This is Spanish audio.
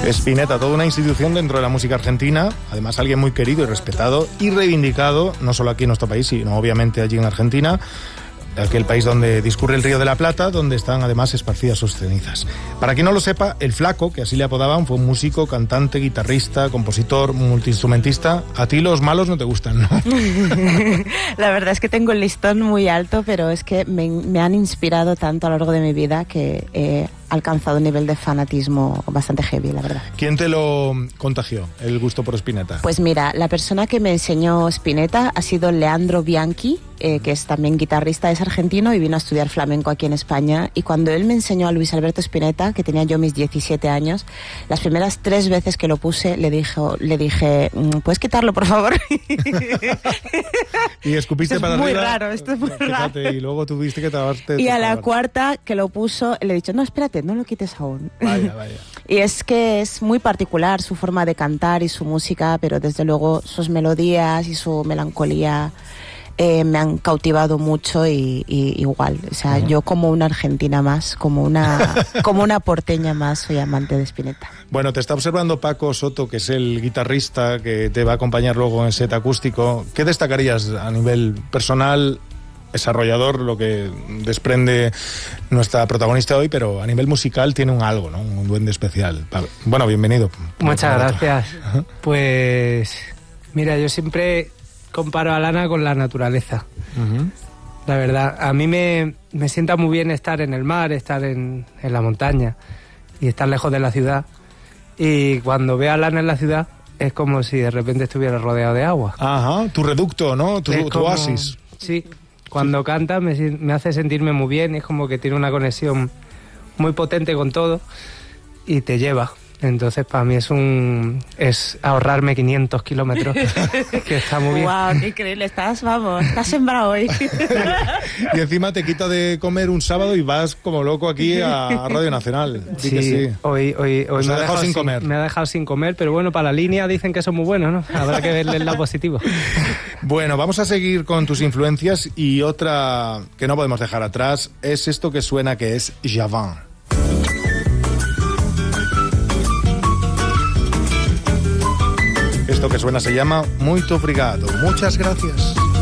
Spinetta, toda una institución dentro de la música argentina, además alguien muy querido y respetado y reivindicado, no solo aquí en nuestro país, sino obviamente allí en Argentina, aquel país donde discurre el Río de la Plata, donde están además esparcidas sus cenizas. Para quien no lo sepa, el Flaco, que así le apodaban, fue un músico, cantante, guitarrista, compositor, multiinstrumentista. A ti los malos no te gustan, ¿no? La verdad es que tengo el listón muy alto, pero es que me han inspirado tanto a lo largo de mi vida que he alcanzado un nivel de fanatismo bastante heavy, la verdad. ¿Quién te lo contagió, el gusto por Spinetta? Pues mira, la persona que me enseñó Spinetta ha sido Leandro Bianchi, que es también guitarrista, es argentino y vino a estudiar flamenco aquí en España. Y cuando él me enseñó a Luis Alberto Spinetta, que tenía yo mis 17 años, las primeras 3 veces que lo puse le dije, ¿puedes quitarlo, por favor? Y escupiste para arriba. Esto es muy raro. Y luego tuviste que trabarte. Y a la cuarta que lo puso, le he dicho, no, espérate, no lo quites aún. Vaya. Y es que es muy particular su forma de cantar y su música, pero desde luego sus melodías y su melancolía me han cautivado mucho y igual, o sea, yo como una argentina más, como una porteña más, soy amante de Spinetta. Bueno, te está observando Paco Soto, que es el guitarrista que te va a acompañar luego en el set acústico. ¿Qué destacarías a nivel personal? Es arrollador lo que desprende nuestra protagonista hoy, pero a nivel musical tiene un algo, ¿no? Un duende especial. Bueno, bienvenido. Muchas gracias. Pues mira, yo siempre comparo a Lana con la naturaleza. La verdad, a mí me sienta muy bien estar en el mar, estar en la montaña y estar lejos de la ciudad. Y cuando veo a Lana en la ciudad, es como si de repente estuviera rodeado de agua. Ajá, tu reducto, ¿no? Tu oasis. Sí. Cuando canta me hace sentirme muy bien, es como que tiene una conexión muy potente con todo y te lleva. Entonces para mí es ahorrarme 500 kilómetros, que está muy bien. ¡Wow! ¡Qué increíble! Estás sembrado hoy. Y encima te quita de comer un sábado y vas como loco aquí a Radio Nacional. Sí. Hoy me ha dejado sin comer. Me ha dejado sin comer, pero bueno, para la línea dicen que son muy buenos, ¿no? Habrá que verle el lado positivo. Bueno, vamos a seguir con tus influencias y otra que no podemos dejar atrás es esto que suena, que es Javan. Esto que suena se llama Muito Obrigado. Muchas gracias.